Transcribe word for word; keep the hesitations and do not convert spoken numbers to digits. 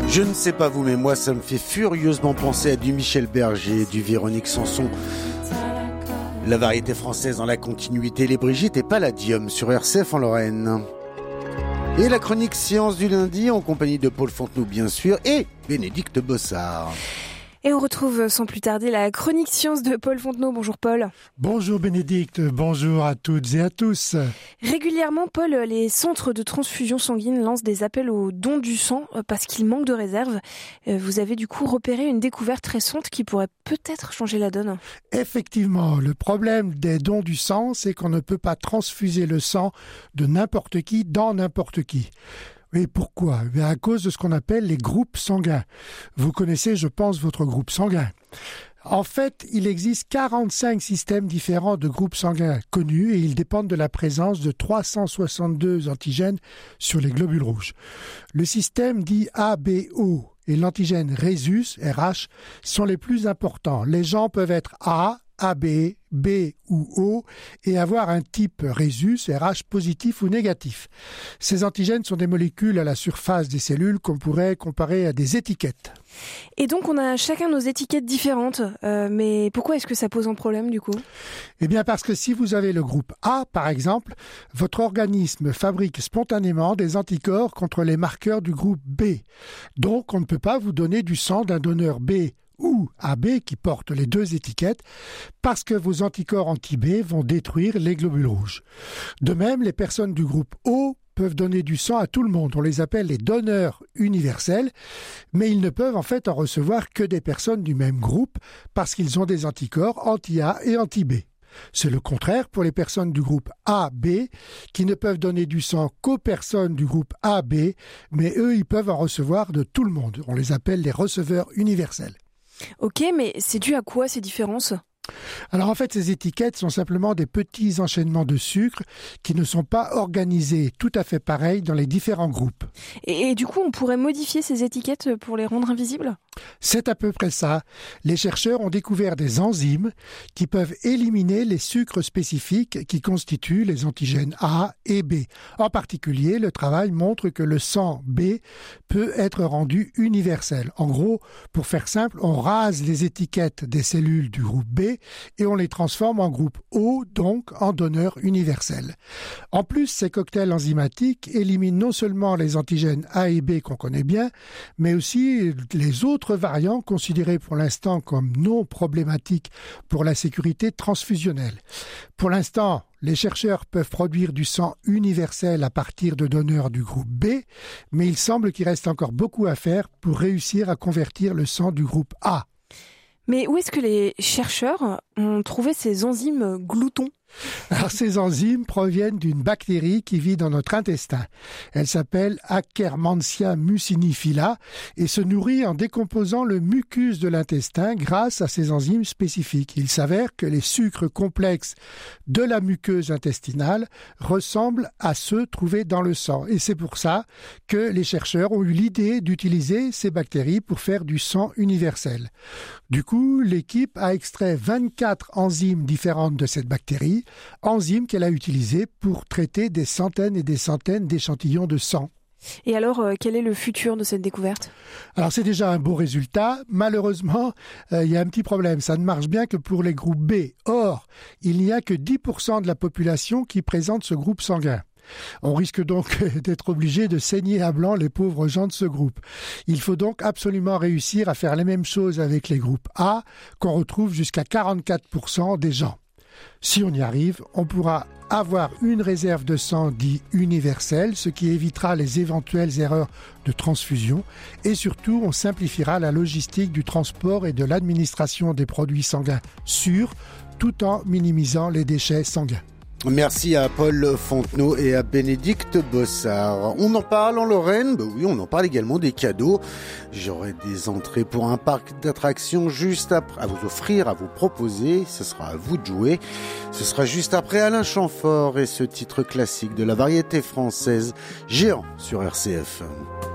Je ne sais pas vous, mais moi, ça me fait furieusement penser à du Michel Berger, du Véronique Sanson. La variété française dans la continuité, les Brigitte et Palladium sur R C F en Lorraine. Et la chronique Science du lundi en compagnie de Paul Fontenot, bien sûr, et Bénédicte Bossard. Et on retrouve sans plus tarder la chronique science de Paul Fontenot. Bonjour Paul. Bonjour Bénédicte, bonjour à toutes et à tous. Régulièrement, Paul, les centres de transfusion sanguine lancent des appels au don du sang parce qu'il manque de réserves. Vous avez du coup repéré une découverte récente qui pourrait peut-être changer la donne. Effectivement, le problème des dons du sang, c'est qu'on ne peut pas transfuser le sang de n'importe qui dans n'importe qui. Et pourquoi ? Eh bien, à cause de ce qu'on appelle les groupes sanguins. Vous connaissez, je pense, votre groupe sanguin. En fait, il existe quarante-cinq systèmes différents de groupes sanguins connus et ils dépendent de la présence de trois cent soixante-deux antigènes sur les globules rouges. Le système dit A B O et l'antigène Rhesus, R H, sont les plus importants. Les gens peuvent être A, A B, B ou O et avoir un type Rhesus, R H positif ou négatif. Ces antigènes sont des molécules à la surface des cellules qu'on pourrait comparer à des étiquettes. Et donc on a chacun nos étiquettes différentes, euh, mais pourquoi est-ce que ça pose un problème du coup ? Eh bien parce que si vous avez le groupe A par exemple, votre organisme fabrique spontanément des anticorps contre les marqueurs du groupe B. Donc on ne peut pas vous donner du sang d'un donneur B ou A B qui portent les deux étiquettes parce que vos anticorps anti-B vont détruire les globules rouges. De même, les personnes du groupe O peuvent donner du sang à tout le monde. On les appelle les donneurs universels, mais ils ne peuvent en fait en recevoir que des personnes du même groupe parce qu'ils ont des anticorps anti-A et anti-B. C'est le contraire pour les personnes du groupe A B qui ne peuvent donner du sang qu'aux personnes du groupe A B, mais eux, ils peuvent en recevoir de tout le monde. On les appelle les receveurs universels. Ok, mais c'est dû à quoi ces différences ? Alors en fait, ces étiquettes sont simplement des petits enchaînements de sucre qui ne sont pas organisés tout à fait pareils dans les différents groupes. Et, et du coup, on pourrait modifier ces étiquettes pour les rendre invisibles ? C'est à peu près ça. Les chercheurs ont découvert des enzymes qui peuvent éliminer les sucres spécifiques qui constituent les antigènes A et B. En particulier, le travail montre que le sang B peut être rendu universel. En gros, pour faire simple, on rase les étiquettes des cellules du groupe B et on les transforme en groupe O, donc en donneur universel. En plus, ces cocktails enzymatiques éliminent non seulement les antigènes A et B qu'on connaît bien, mais aussi les autres variants considérés pour l'instant comme non problématiques pour la sécurité transfusionnelle. Pour l'instant, les chercheurs peuvent produire du sang universel à partir de donneurs du groupe B, mais il semble qu'il reste encore beaucoup à faire pour réussir à convertir le sang du groupe A. Mais où est-ce que les chercheurs ont trouvé ces enzymes gloutons ? Alors, ces enzymes proviennent d'une bactérie qui vit dans notre intestin. Elle s'appelle Akkermansia muciniphylla et se nourrit en décomposant le mucus de l'intestin grâce à ces enzymes spécifiques. Il s'avère que les sucres complexes de la muqueuse intestinale ressemblent à ceux trouvés dans le sang. Et c'est pour ça que les chercheurs ont eu l'idée d'utiliser ces bactéries pour faire du sang universel. Du coup, l'équipe a extrait vingt-quatre enzymes différentes de cette bactérie, enzyme qu'elle a utilisée pour traiter des centaines et des centaines d'échantillons de sang. Et alors, euh, quel est le futur de cette découverte ? Alors, c'est déjà un beau résultat. Malheureusement, euh, il y a un petit problème. Ça ne marche bien que pour les groupes B. Or, il n'y a que dix pour cent de la population qui présente ce groupe sanguin. On risque donc d'être obligé de saigner à blanc les pauvres gens de ce groupe. Il faut donc absolument réussir à faire les mêmes choses avec les groupes A, qu'on retrouve jusqu'à quarante-quatre pour cent des gens. Si on y arrive, on pourra avoir une réserve de sang dit universelle, ce qui évitera les éventuelles erreurs de transfusion et surtout on simplifiera la logistique du transport et de l'administration des produits sanguins sûrs tout en minimisant les déchets sanguins. Merci à Paul Fontenot et à Bénédicte Bossard. On en parle en Lorraine, bah oui, on en parle également des cadeaux. J'aurai des entrées pour un parc d'attractions juste après, à vous offrir, à vous proposer. Ce sera à vous de jouer. Ce sera juste après Alain Chamfort et ce titre classique de la variété française, Géant sur R C F.